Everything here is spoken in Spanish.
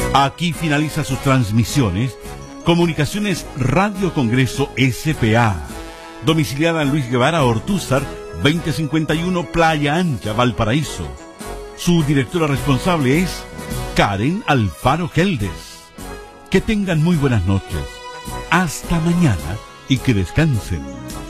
Aquí finaliza sus transmisiones Comunicaciones Radio Congreso S.P.A. domiciliada en Luis Guevara Ortúzar, 2051 Playa Ancha, Valparaíso. Su directora responsable es Karen Alfaro Geldes. Que tengan muy buenas noches. Hasta mañana y que descansen.